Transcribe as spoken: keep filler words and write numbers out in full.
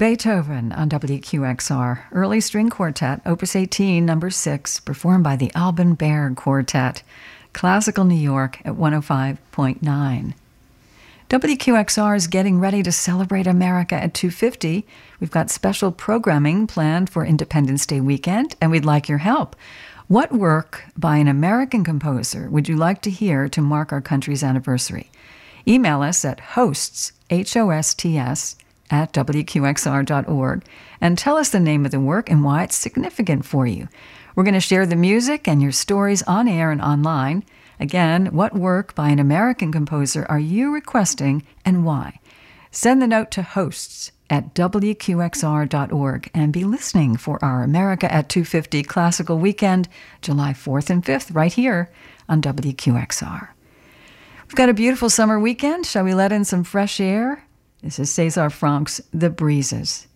Beethoven on W Q X R, Early String Quartet, Opus eighteen, number six, performed by the Alban Berg Quartet, Classical New York at one oh five point nine. W Q X R is getting ready to celebrate America at two fifty. We've got special programming planned for Independence Day weekend, and we'd like your help. What work by an American composer would you like to hear to mark our country's anniversary? Email us at hosts, H O S T S, at W Q X R dot org, and tell us the name of the work and why it's significant for you. We're going to share the music and your stories on air and online. Again, what work by an American composer are you requesting and why? Send the note to hosts at W Q X R dot org and be listening for our America at two fifty Classical Weekend, July fourth and fifth, right here on W Q X R. We've got a beautiful summer weekend. Shall we let in some fresh air? This is César Franck's The Breezes.